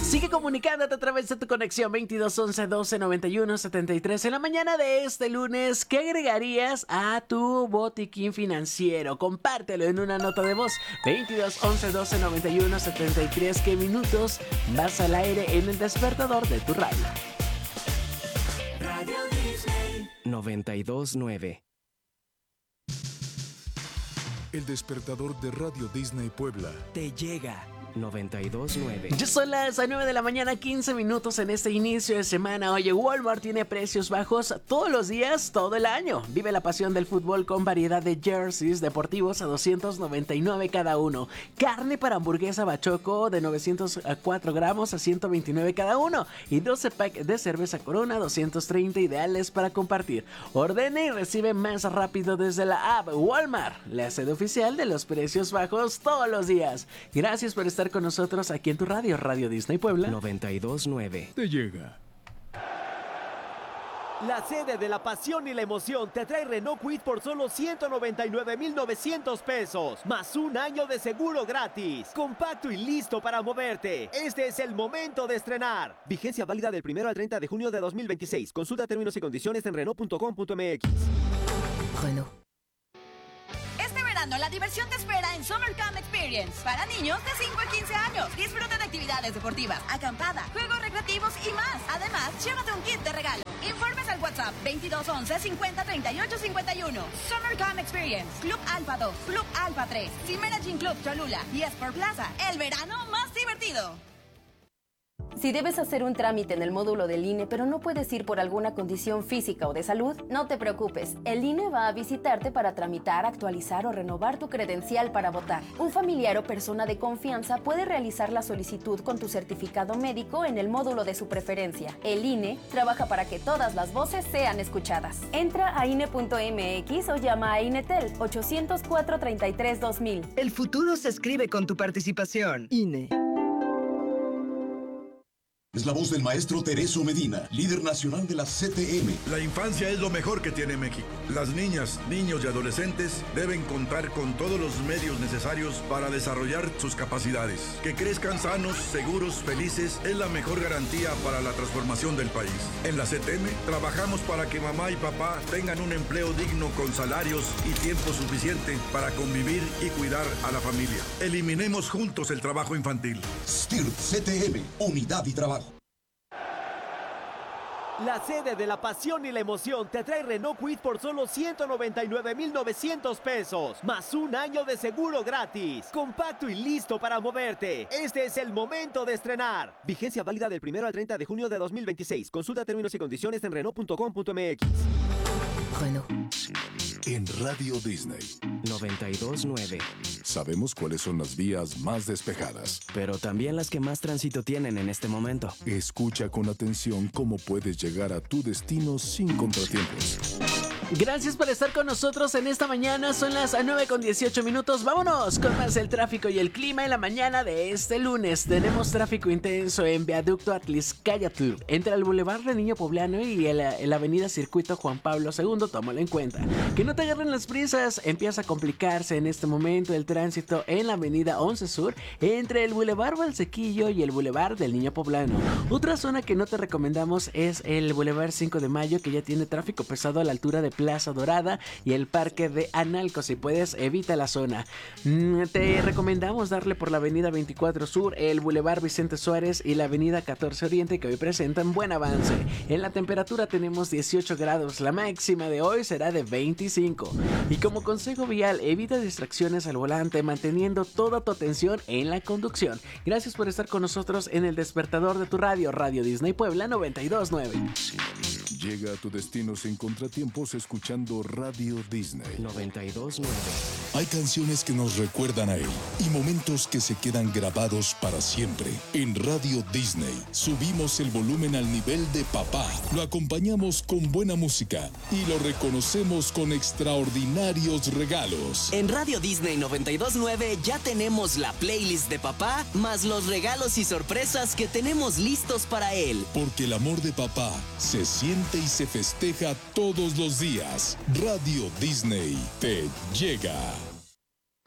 Sigue comunicándote a través de tu conexión 22 11 12 91 73. En la mañana de este lunes, ¿qué agregarías a tu botiquín financiero? Compártelo en una nota de voz. 22 11 12 91 73. ¿Qué minutos vas al aire en el despertador de tu radio? Radio Disney 92.9. El despertador de Radio Disney Puebla Te llega 92.9. Ya son las 9 de la mañana, 15 minutos en este inicio de semana. Oye, Walmart tiene precios bajos todos los días, todo el año. Vive la pasión del fútbol con variedad de jerseys deportivos a 299 cada uno. Carne para hamburguesa Bachoco de 904 gramos a 129 cada uno. Y 12 pack de cerveza Corona, 230, ideales para compartir. Ordene y recibe más rápido desde la app. Walmart, la sede oficial de los precios bajos todos los días. Gracias por estar con nosotros aquí en tu radio, Radio Disney Puebla 92.9. te llega. La sede de la pasión y la emoción te trae Renault Kwid por solo 199,900 pesos, más un año de seguro gratis. Compacto y listo para moverte. Este es el momento de estrenar. Vigencia válida del 1 al 30 de junio de 2026. Consulta términos y condiciones en Renault.com.mx. Renault. La diversión te espera en Summer Camp Experience para niños de 5 a 15 años. Disfruta de actividades deportivas, acampada, juegos recreativos y más. Además, llévate un kit de regalo. Informes al WhatsApp 2211 50 38 51. Summer Camp Experience, Club Alfa 2, Club Alfa 3, Cimera Gym Club Cholula y Esport Plaza. El verano más divertido. Si debes hacer un trámite en el módulo del INE, pero no puedes ir por alguna condición física o de salud, no te preocupes. El INE va a visitarte para tramitar, actualizar o renovar tu credencial para votar. Un familiar o persona de confianza puede realizar la solicitud con tu certificado médico en el módulo de su preferencia. El INE trabaja para que todas las voces sean escuchadas. Entra a INE.mx o llama a INETEL 804-33-2000. El futuro se escribe con tu participación. INE. Es la voz del maestro Tereso Medina, líder nacional de la CTM. La infancia es lo mejor que tiene México. Las niñas, niños y adolescentes deben contar con todos los medios necesarios para desarrollar sus capacidades. Que crezcan sanos, seguros, felices es la mejor garantía para la transformación del país. En la CTM trabajamos para que mamá y papá tengan un empleo digno con salarios y tiempo suficiente para convivir y cuidar a la familia. Eliminemos juntos el trabajo infantil. STIRT CTM, unidad y trabajo. La sede de la pasión y la emoción te trae Renault Kwid por solo 199,900 pesos, más un año de seguro gratis. Compacto y listo para moverte. Este es el momento de estrenar. Vigencia válida del 1 al 30 de junio de 2026. Consulta términos y condiciones en Renault.com.mx. Renault. En Radio Disney 92.9. sabemos cuáles son las vías más despejadas, pero también las que más tránsito tienen en este momento. Escucha con atención cómo puedes llegar a tu destino sin contratiempos. Gracias por estar con nosotros en esta mañana. Son las 9:18. Vámonos con más el tráfico y el clima en la mañana de este lunes. Tenemos tráfico intenso en Viaducto Atliscayatl, entre el Boulevard de Niño Poblano y la avenida Circuito Juan Pablo II. Tómalo en cuenta. Que no te agarren las prisas. Empieza a complicarse en este momento el tránsito en la avenida 11 Sur, entre el Boulevard Valsequillo y el Boulevard del Niño Poblano. Otra zona que no te recomendamos es el Boulevard 5 de Mayo, que ya tiene tráfico pesado a la altura de Plaza Dorada y el Parque de Analco. Si puedes, evita la zona. Te recomendamos darle por la avenida 24 Sur, el Boulevard Vicente Suárez y la avenida 14 Oriente, que hoy presentan buen avance. En la temperatura tenemos 18 grados, la máxima de hoy será de 25. Y como consejo vial, evita distracciones al volante, manteniendo toda tu atención en la conducción. Gracias por estar con nosotros en el despertador de tu radio, Radio Disney Puebla 92.9. Llega a tu destino sin contratiempos escuchando Radio Disney 92.9. Hay canciones que nos recuerdan a él y momentos que se quedan grabados para siempre. En Radio Disney subimos el volumen al nivel de papá, lo acompañamos con buena música y lo reconocemos con extraordinarios regalos. En Radio Disney 92.9 ya tenemos la playlist de papá, más los regalos y sorpresas que tenemos listos para él. Porque el amor de papá se siente y se festeja todos los días. Radio Disney te llega.